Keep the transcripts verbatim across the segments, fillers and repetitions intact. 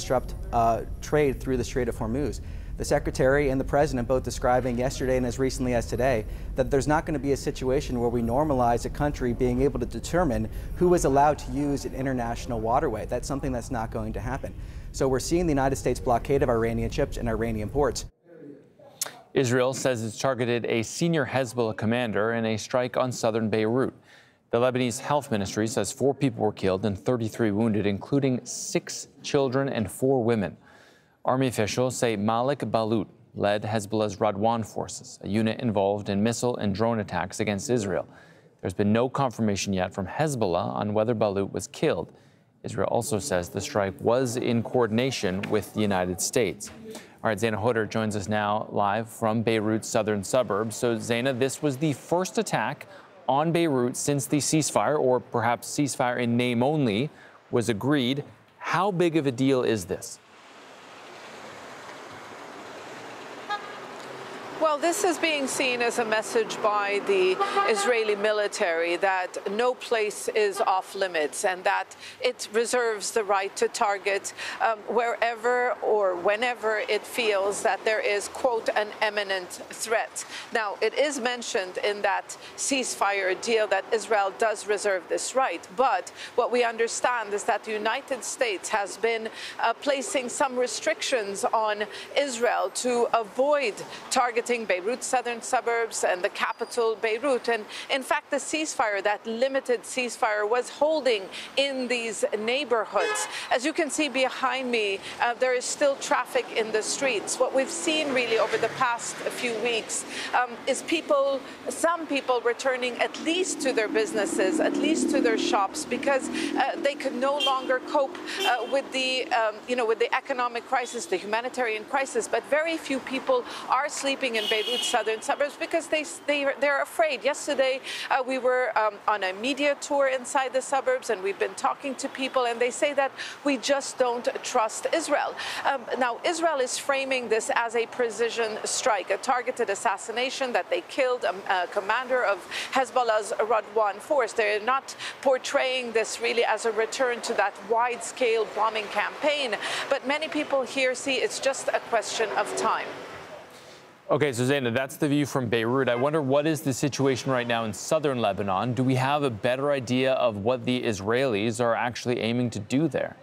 disrupt uh, trade through the Strait of Hormuz. The Secretary and the President both describing yesterday and as recently as today that there's not going to be a situation where we normalize a country being able to determine who is allowed to use an international waterway. That's something that's not going to happen. So we're seeing the United States blockade of Iranian ships and Iranian ports. Israel says it's targeted a senior Hezbollah commander in a strike on southern Beirut. The Lebanese Health Ministry says four people were killed and thirty-three wounded, including six children and four women. Army officials say Malik Balut led Hezbollah's Radwan forces, a unit involved in missile and drone attacks against Israel. There's been no confirmation yet from Hezbollah on whether Balut was killed. Israel also says the strike was in coordination with the United States. All right, Zaina Hodder joins us now live from Beirut's southern suburbs. So, Zaina, this was the first attack on Beirut since the ceasefire, or perhaps ceasefire in name only, was agreed. How big of a deal is this? Well, this is being seen as a message by the Israeli military that no place is off limits and that it reserves the right to target um, wherever or whenever it feels that there is, quote, an imminent threat. Now, it is mentioned in that ceasefire deal that Israel does reserve this right, but what we understand is that the United States has been uh, placing some restrictions on Israel to avoid targeting Beirut's southern suburbs and the capital, Beirut. And in fact, the ceasefire, that limited ceasefire, was holding in these neighborhoods. As you can see behind me, uh, there is still traffic in the streets. What we've seen really over the past few weeks um, is people, some people returning at least to their businesses, at least to their shops, because uh, they could no longer cope uh, with the, um, you know, with the economic crisis, the humanitarian crisis. But very few people are sleeping in Beirut's southern suburbs because they, they, they're afraid. Yesterday, uh, we were um, on a media tour inside the suburbs, and we've been talking to people, and they say that we just don't trust Israel. Um, now, Israel is framing this as a precision strike, a targeted assassination, that they killed a, a commander of Hezbollah's Radwan force. They're not portraying this really as a return to that wide-scale bombing campaign, but many people here see it's just a question of time. Okay, so Zaina, that's the view from Beirut. I wonder, what is the situation right now in southern Lebanon? Do we have a better idea of what the Israelis are actually aiming to do there?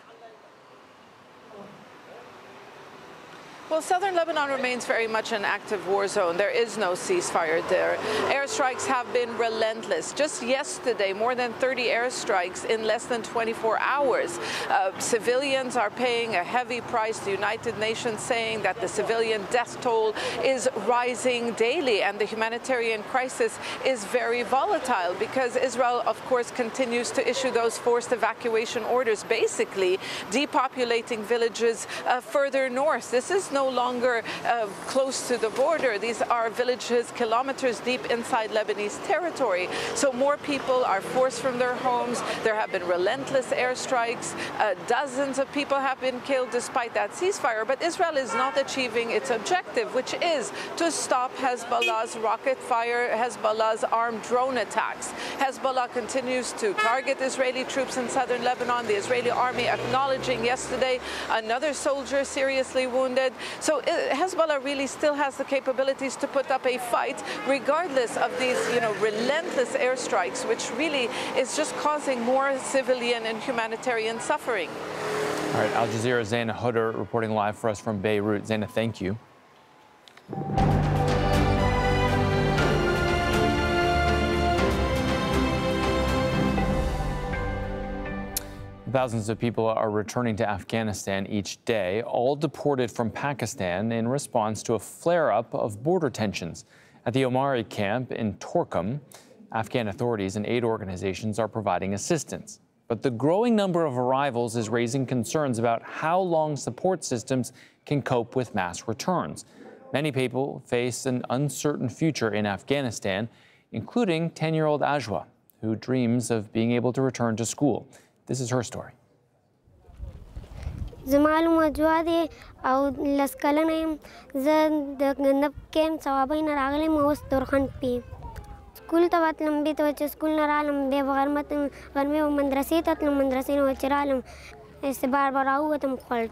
Well, southern Lebanon remains very much an active war zone. There is no ceasefire there. Airstrikes have been relentless. Just yesterday, more than thirty airstrikes in less than twenty-four hours. Uh, civilians are paying a heavy price. The United Nations saying that the civilian death toll is rising daily, and the humanitarian crisis is very volatile because Israel, of course, continues to issue those forced evacuation orders, basically depopulating villages uh, further north. This is no no longer uh, close to the border. These are villages kilometers deep inside Lebanese territory. So more people are forced from their homes. There have been relentless airstrikes. Uh, dozens of people have been killed despite that ceasefire. But Israel is not achieving its objective, which is to stop Hezbollah's rocket fire, Hezbollah's armed drone attacks. Hezbollah continues to target Israeli troops in southern Lebanon. The Israeli army acknowledging yesterday another soldier seriously wounded. So Hezbollah really still has the capabilities to put up a fight, regardless of these, you know, relentless airstrikes, which really is just causing more civilian and humanitarian suffering. All right, Al Jazeera's Zaina Hodder reporting live for us from Beirut. Zaina, thank you. Thousands of people are returning to Afghanistan each day, all deported from Pakistan in response to a flare-up of border tensions. At the Omari camp in Torkham, Afghan authorities and aid organizations are providing assistance. But the growing number of arrivals is raising concerns about how long support systems can cope with mass returns. Many people face an uncertain future in Afghanistan, including ten-year-old Ajwa, who dreams of being able to return to school. This is her story. زمالو مجوادي أو لسكالنا زاد جنب كم سوابين راغلي موس تورخن بي سكول تبات لم بيت وجه سكول نرالم ده بغرمت غرمي ومدرسة تطلع مدرسين وجرالم استبار براو وتمخلت